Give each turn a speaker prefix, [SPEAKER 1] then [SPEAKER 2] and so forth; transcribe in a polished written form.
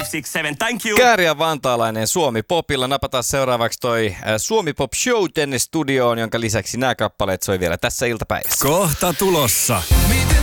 [SPEAKER 1] 567. Thank you.
[SPEAKER 2] Kääriä vantaalainen Suomi Popilla. Napataan seuraavaksi toi Suomi Pop Show tänne studioon, jonka lisäksi nämä kappaleet soi vielä tässä iltapäivässä.
[SPEAKER 3] Kohta tulossa.